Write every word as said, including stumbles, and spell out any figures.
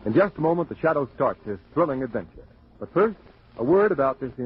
In just a moment, the Shadow starts his thrilling adventure. But first, a word about this